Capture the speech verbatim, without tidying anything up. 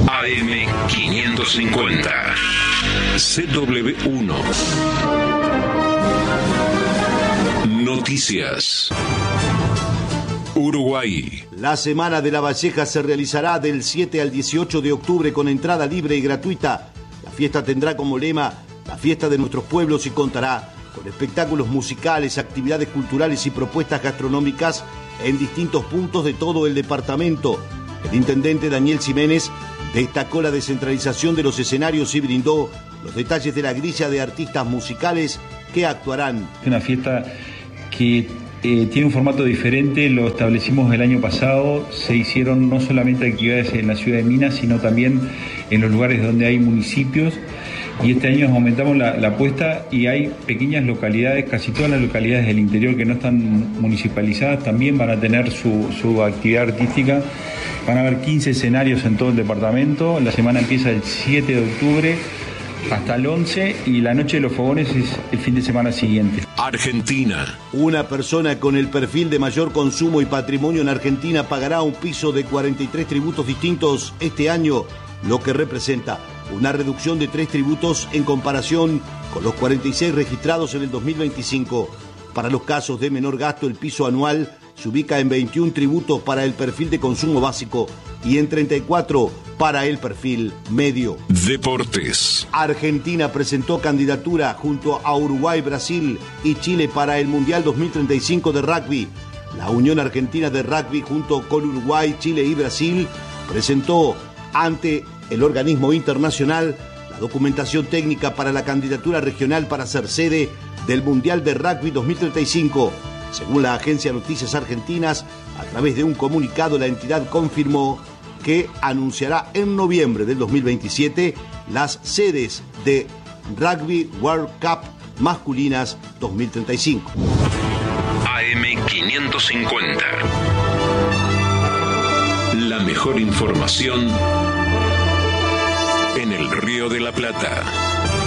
A M quinientos cincuenta. C W uno. Noticias. Uruguay. La Semana de la Valleja se realizará del siete al dieciocho de octubre con entrada libre y gratuita. La fiesta tendrá como lema la fiesta de nuestros pueblos y contará con espectáculos musicales, actividades culturales y propuestas gastronómicas en distintos puntos de todo el departamento. El intendente Daniel Ximénez destacó la descentralización de los escenarios y brindó los detalles de la grilla de artistas musicales que actuarán. Es una fiesta que eh, tiene un formato diferente, lo establecimos el año pasado, se hicieron no solamente actividades en la ciudad de Minas, sino también en los lugares donde hay municipios, y este año aumentamos la, la apuesta y hay pequeñas localidades, casi todas las localidades del interior que no están municipalizadas también van a tener su, su actividad artística. Van a haber quince escenarios en todo el departamento. La semana empieza el siete de octubre hasta el once y la noche de los fogones es el fin de semana siguiente. Argentina. Una persona con el perfil de mayor consumo y patrimonio en Argentina pagará un piso de cuarenta y tres tributos distintos este año, lo que representa una reducción de tres tributos en comparación con los cuarenta y seis registrados en el dos mil veinticinco. Para los casos de menor gasto, el piso anual se ubica en veintiún tributos para el perfil de consumo básico y en treinta y cuatro para el perfil medio. Deportes. Argentina presentó candidatura junto a Uruguay, Brasil y Chile para el Mundial dos mil treinta y cinco de rugby. La Unión Argentina de Rugby junto con Uruguay, Chile y Brasil presentó ante el organismo internacional la documentación técnica para la candidatura regional para ser sede del Mundial de Rugby dos mil treinta y cinco. Según la agencia Noticias Argentinas, a través de un comunicado la entidad confirmó que anunciará en noviembre del dos mil veintisiete las sedes de Rugby World Cup masculinas dos mil treinta y cinco. A M quinientos cincuenta. La mejor información en el Río de la Plata.